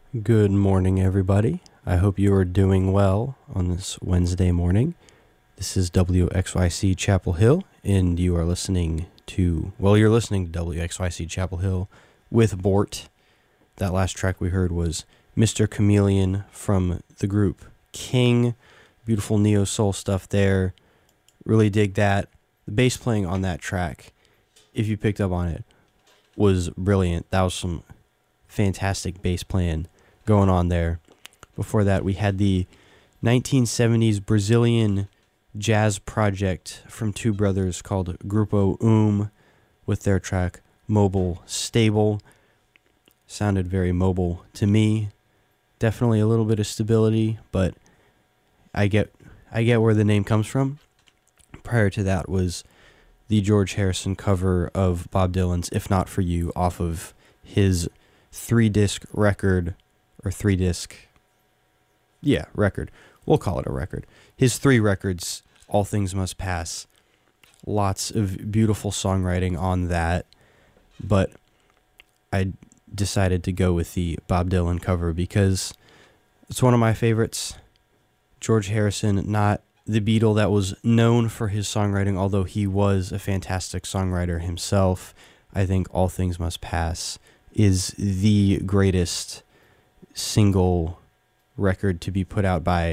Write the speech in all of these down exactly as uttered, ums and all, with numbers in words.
Good morning, everybody. I hope you are doing well on this Wednesday morning. This is W X Y C Chapel Hill, and you are listening to, well, you're listening to W X Y C Chapel Hill with Bort. That last track we heard was Mister Chameleon from the group King. Beautiful neo-soul stuff there. Really dig that. The bass playing on that track, if you picked up on it, was brilliant. That was some fantastic bass playing going on there. Before that, we had the nineteen seventies Brazilian jazz project from two brothers called Grupo Um with their track Mobile Stable. Sounded very mobile to me. Definitely a little bit of stability, but I get I get where the name comes from. Prior to that was the George Harrison cover of Bob Dylan's If Not For You off of his three-disc record, or three-disc, yeah, record. We'll call it a record. His three records, All Things Must Pass. Lots of beautiful songwriting on that, but I decided to go with the Bob Dylan cover because it's one of my favorites. George Harrison, not the Beatle that was known for his songwriting, although he was a fantastic songwriter himself. I think All Things Must Pass is the greatest single record to be put out by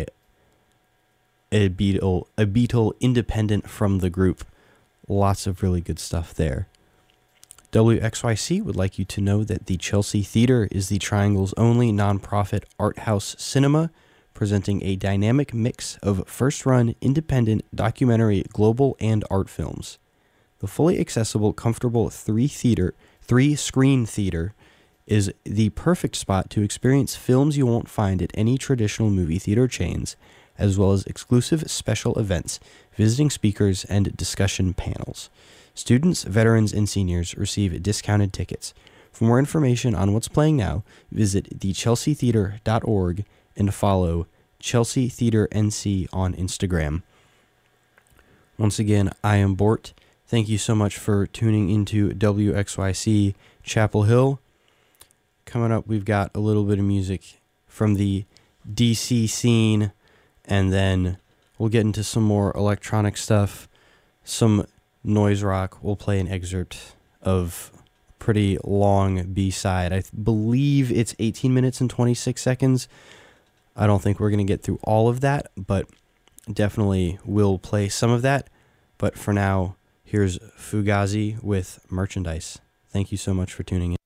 a Beatle, a Beatle independent from the group. Lots of really good stuff there. W X Y C would like you to know that the Chelsea Theater is the Triangle's only nonprofit art house cinema, presenting a dynamic mix of first-run, independent, documentary, global, and art films. The fully accessible, comfortable three-theater, three-screen theater is the perfect spot to experience films you won't find at any traditional movie theater chains, as well as exclusive special events, visiting speakers, and discussion panels. Students, veterans, and seniors receive discounted tickets. For more information on what's playing now, visit the chelsea theater dot org and follow Chelsea Theater N C on Instagram. Once again, I am Bort. Thank you so much for tuning into W X Y C Chapel Hill. Coming up, we've got a little bit of music from the D C scene, and then we'll get into some more electronic stuff, some noise rock. We'll play an excerpt of a pretty long B-side. I believe it's eighteen minutes and twenty-six seconds. I don't think we're going to get through all of that, but definitely will play some of that. But for now, here's Fugazi with Merchandise. Thank you so much for tuning in.